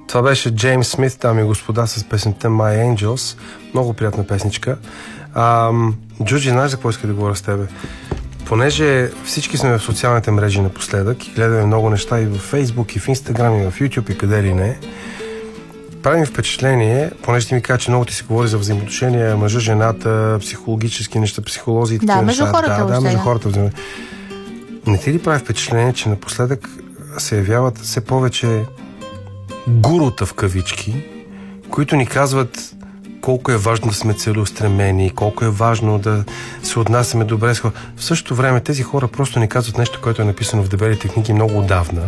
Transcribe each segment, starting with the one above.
Това беше Джеймс Смит, дами и господа, с песента My Angels. Много приятна песничка. Джуджи, знаеш за какво иска да говоря с тебе? Понеже всички сме в социалните мрежи напоследък и гледаме много неща и в Фейсбук, и в Инстаграм, и в YouTube, и къде ли не, прави ми впечатление, понеже ти ми каза, че много ти се говори за взаимоотношения, мъжа, жената, психологически неща, психолози и такива неща. Между хората. Не ти ли прави впечатление, че напоследък се явяват все повече гурута в кавички, които ни казват колко е важно да сме целеустремени, колко е важно да се отнасяме добре с хора. В същото време тези хора просто ни казват нещо, което е написано в дебелите книги много отдавна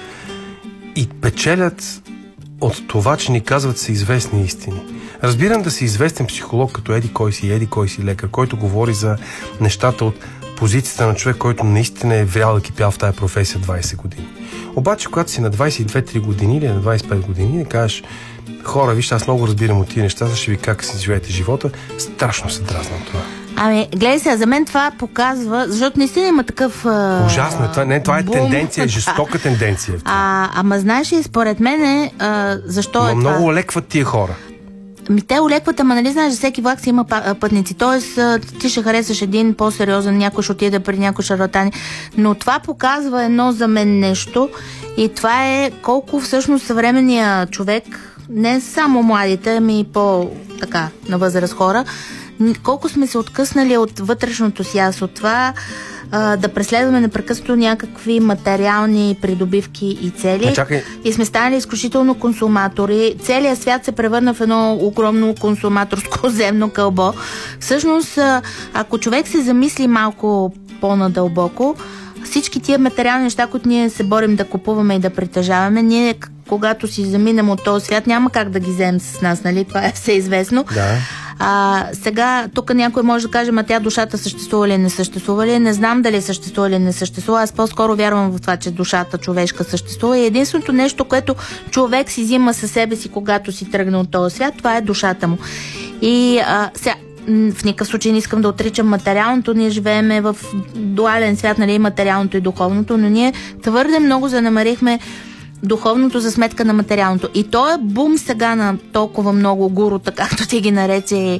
и печелят от това, че ни казват са известни истини. Разбирам да си известен психолог като еди кой си лекар, който говори за нещата от позицията на човек, който наистина е врял да кипял в тази професия 20 години. Обаче, когато си на 22-3 години или на 25 години и кажеш: хора, вижте, аз много разбирам от тия неща, ще ви как си живеете живота, страшно се дразна това. Ами, гледай сега, за мен това показва, защото наистина има такъв ужасно е. Това е тенденция, жестока тенденция. Ама знаеш ли, според мен защо но е много това? олекват тия хора. Те олекват, ама нали знаеш, всеки влак си има пътници. Тоест, ти ще харесаш един по-сериозен, някой ще отиде при някой шарлатани. Но това показва едно за мен нещо и това е колко всъщност съвременния човек, не само младите, ами и по-така на възраст хора, колко сме се откъснали от вътрешното си аз, от това да преследваме непрекъснато някакви материални придобивки и цели. И сме станали изключително консуматори. Целият свят се превърна в едно огромно консуматорско земно кълбо. Всъщност, ако човек се замисли малко по-надълбоко, всички тия материални неща, които ние се борим да купуваме и да притежаваме, ние, когато си заминем от този свят, няма как да ги вземем с нас, нали? Това е всеизвестно. Да. Сега, тук някой може да каже: ма тя душата съществува ли, не съществува ли? Не знам дали съществува или не съществува. Аз по-скоро вярвам в това, че душата човешка съществува. И единственото нещо, което човек си взима със себе си, когато си тръгне от този свят, това е душата му. И сега, в никакъв случай не искам да отричам материалното. Ние живееме в дуален свят, нали, материалното и духовното, но ние твърде много занамерихме духовното за сметка на материалното. И то е бум сега на толкова много гурута, както ти ги нарече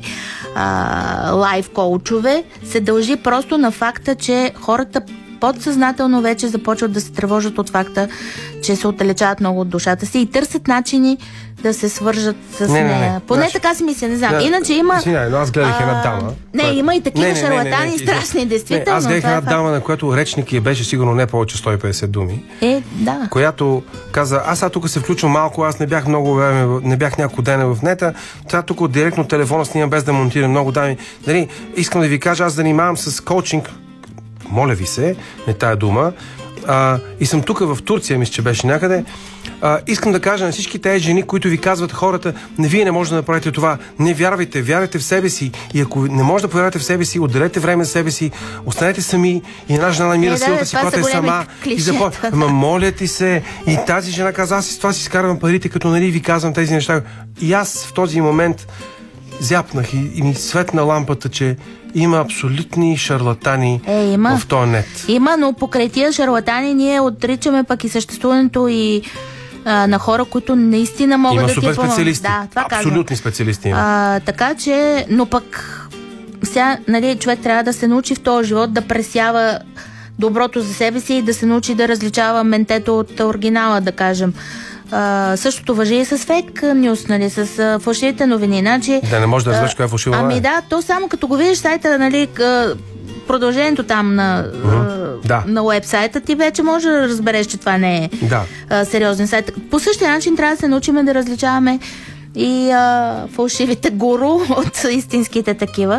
лайф коучове, се дължи просто на факта, че хората подсъзнателно вече започват да се тревожат от факта, че се отдалечават много от душата си и търсят начини да се свържат с нея. Поне така си мисля, не знам. Иначе има... но аз гледах една дама. Има и такива шарлатани, страшни, действително. Аз гледах една дама, на която речник й беше сигурно не повече 150 думи. Да. Която каза: аз тук се включвам малко, аз не бях много време, не бях няколко дена в нета, сега тук директно телефона снимам без да монтирам много дами. Нали, искам да ви кажа, аз занимавам с коучинг. Моля ви се, не тая дума. И съм тук в Турция, мисля, че беше някъде. Искам да кажа на всички тези жени, които ви казват хората: вие не можете да направите това. Не вярвайте, вярвайте в себе си. И ако не можете да повярвате в себе си, отделете време за себе си, останете сами и една жена намира силата си, когато е сама. Ама моля ти се. И тази жена каза: аз с това си скарвам парите, като нали ви казвам тези неща. И аз в този момент зяпнах и ми светна лампата, че има абсолютни шарлатани в този нет. Има, но покрай тия шарлатани ние отричаме пък и съществуването и на хора, които наистина могат да ти помогнат. Има супер специалисти. Да, абсолютни специалисти има. Така че, но пък сега, нали, човек трябва да се научи в този живот да пресява доброто за себе си и да се научи да различава ментето от оригинала, да кажем. Същото важи и с фейк нюс, нали, с фалшивите новини. Значи, да не може да разбереш коя е фалшива. Ами да, то само като го видиш сайта, нали, продължението там на уебсайта, ти вече може да разбереш, че това не е сериозен сайт. По същия начин трябва да се научим да различаваме и фалшивите гуру от истинските такива.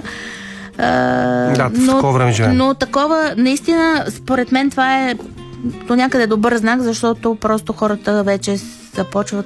Такова време живеем. Но такова, наистина, според мен това е до някъде добър знак, защото просто хората вече започват